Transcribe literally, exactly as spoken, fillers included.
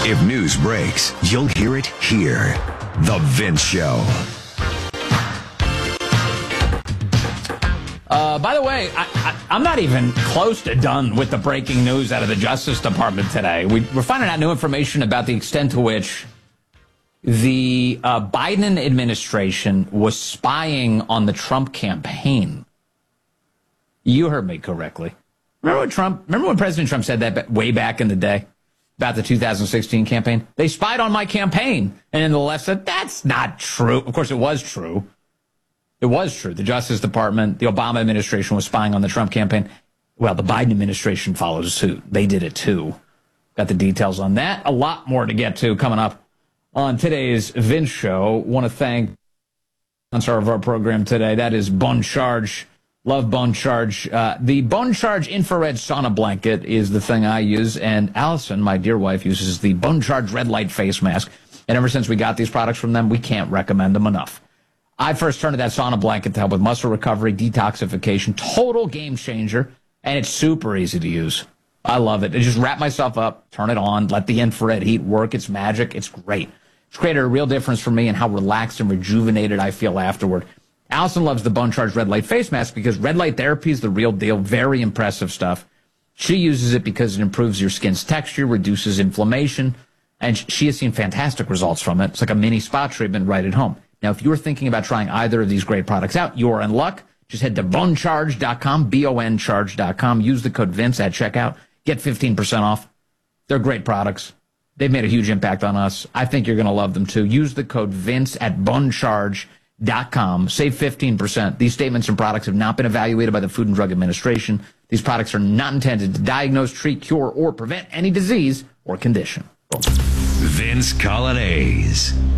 If news breaks, you'll hear it here. The Vince Show. Uh, by the way, I, I, I'm not even close to done with the breaking news out of the Justice Department today. We, we're finding out new information about the extent to which the uh, Biden administration was spying on the Trump campaign. You heard me correctly. Remember when Trump? Remember when President Trump said that way back in the day about the two thousand sixteen campaign? They spied on my campaign, and then the left said that's not true. Of course, it was true. It was true. The Justice Department, the Obama administration was spying on the Trump campaign. Well, the Biden administration follows suit. They did it too. Got the details on that. A lot more to get to coming up on today's Vince Show. Want to thank the sponsor of our program today. That is Bone Charge. Love Bone Charge. Uh, the Bone Charge infrared sauna blanket is the thing I use, and Allison, my dear wife, uses the Bone Charge red light face mask. And ever since we got these products from them, we can't recommend them enough. I first turned to that sauna blanket to help with muscle recovery, detoxification, total game changer, and it's super easy to use. I love it. I just wrap myself up, turn it on, let the infrared heat work. It's magic. It's great. It's created a real difference for me in how relaxed and rejuvenated I feel afterward. Allison loves the Bone Charge red light face mask because red light therapy is the real deal. Very impressive stuff. She uses it because it improves your skin's texture, reduces inflammation, and she has seen fantastic results from it. It's like a mini spa treatment right at home. Now, if you're thinking about trying either of these great products out, you're in luck. Just head to bone charge dot com, B O N charge dot com. Use the code Vince at checkout. Get fifteen percent off. They're great products. They've made a huge impact on us. I think you're going to love them, too. Use the code Vince at bone charge dot com. Save fifteen percent. These statements and products have not been evaluated by the Food and Drug Administration. These products are not intended to diagnose, treat, cure, or prevent any disease or condition. Vince Coglianese.